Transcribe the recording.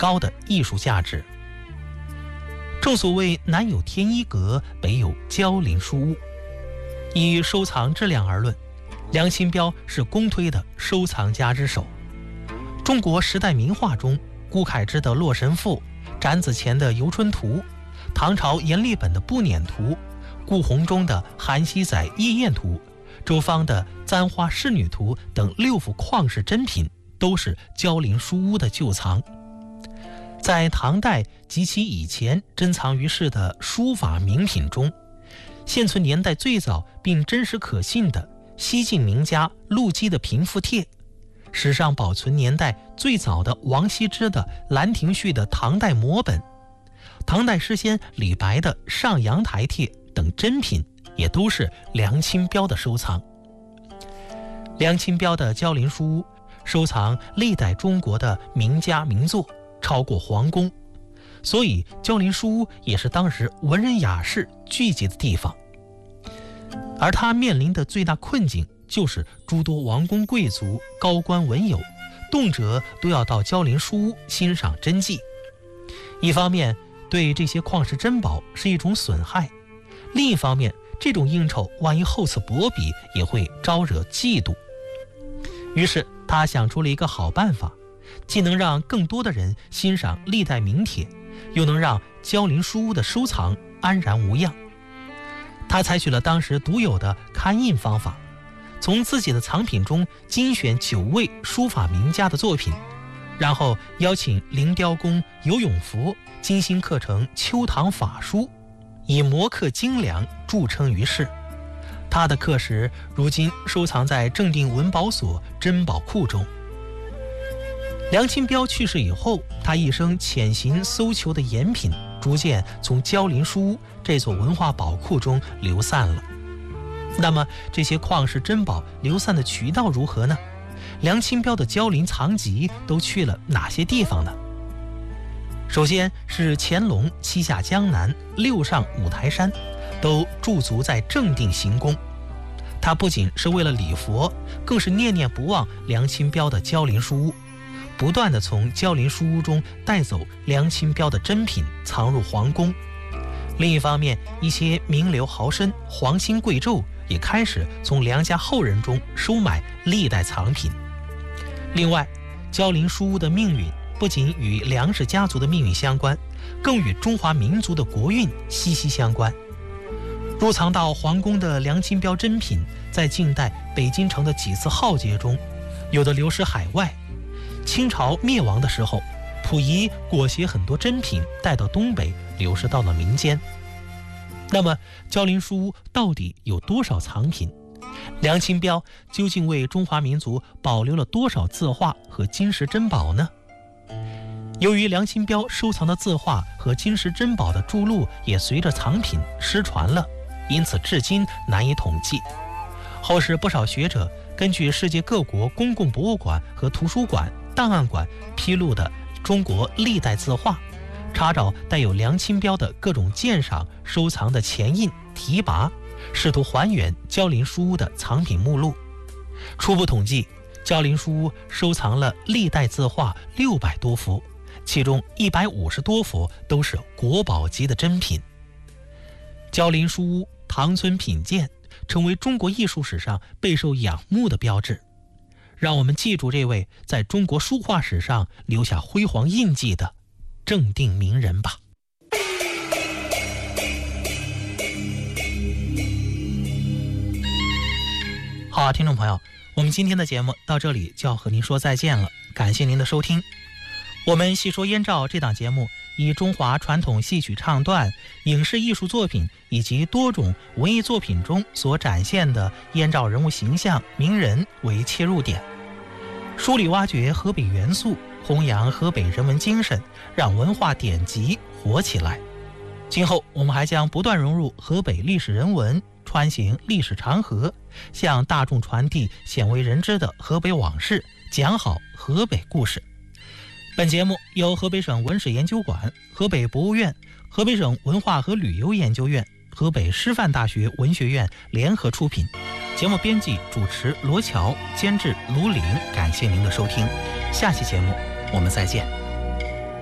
高的艺术价值。正所谓南有天一阁，北有蕉林书屋。以收藏质量而论，梁清标是公推的收藏家之首。中国时代名画中，顾恺之的《洛神赋》，展子虔的《游春图》，唐朝阎立本的《步辇图》，顾闳中的《韩熙载夜宴图》，周芳的《簪花仕女图》等6幅旷世珍品，都是蕉林书屋的旧藏。在唐代及其以前珍藏于世的书法名品中，现存年代最早并真实可信的西晋名家陆机的《平复帖》，史上保存年代最早的王羲之的《兰亭序》的唐代摹本，唐代诗仙李白的《上阳台帖》等珍品，也都是梁清标的收藏。梁清标的蕉林书屋收藏历代中国的名家名作，超过皇宫，所以蕉林书屋也是当时文人雅士聚集的地方。而他面临的最大困境，就是诸多王公贵族、高官文友，动辄都要到蕉林书屋欣赏真迹。一方面，对这些旷世珍宝是一种损害；另一方面，这种应酬万一厚此薄彼，也会招惹嫉妒。于是他想出了一个好办法，既能让更多的人欣赏历代名帖，又能让蕉林书屋的收藏安然无恙。他采取了当时独有的刊印方法，从自己的藏品中精选9位书法名家的作品，然后邀请凌雕公游永福精心刻成秋唐法书，以摹刻精良著称于世。他的刻石如今收藏在正定文保所珍宝库中。梁清标去世以后，他一生潜行搜求的言品逐渐从蕉林书屋这座文化宝库中流散了。那么这些旷世珍宝流散的渠道如何呢？梁清标的蕉林藏集都去了哪些地方呢？首先是乾隆7下江南6上五台山，都驻足在正定行宫。他不仅是为了礼佛，更是念念不忘梁清标的蕉林书屋，不断地从蕉林书屋中带走梁清标的珍品，藏入皇宫。另一方面，一些名流豪绅、皇亲贵胄也开始从梁家后人中收买历代藏品。另外，蕉林书屋的命运不仅与梁氏家族的命运相关，更与中华民族的国运息息相关。入藏到皇宫的梁清标珍品，在近代北京城的几次浩劫中，有的流失海外。清朝灭亡的时候，溥仪裹挟很多珍品带到东北，流失到了民间。那么蕉林书屋到底有多少藏品？梁清标究竟为中华民族保留了多少字画和金石珍宝呢？由于梁清标收藏的字画和金石珍宝的著录也随着藏品失传了，因此至今难以统计。后世不少学者根据世界各国公共博物馆和图书馆、档案馆披露的中国历代字画，查找带有梁清标的各种鉴赏收藏的前印题跋，试图还原蕉林书屋的藏品目录。初步统计，蕉林书屋收藏了历代字画600多幅，其中150多幅都是国宝级的珍品。蕉林书屋唐村品鉴成为中国艺术史上备受仰慕的标志。让我们记住这位在中国书画史上留下辉煌印记的正定名人吧。好，听众朋友，我们今天的节目到这里就要和您说再见了，感谢您的收听。我们细说燕赵这档节目以中华传统戏曲唱段、影视艺术作品以及多种文艺作品中所展现的燕赵人物形象、名人为切入点，梳理挖掘河北元素，弘扬河北人文精神，让文化典籍活起来。今后我们还将不断融入河北历史人文，穿行历史长河，向大众传递鲜为人知的河北往事，讲好河北故事。本节目由河北省文史研究馆、河北博物院、河北省文化和旅游研究院、河北师范大学文学院联合出品。节目编辑主持罗乔，监制卢玲。感谢您的收听，下期节目我们再见。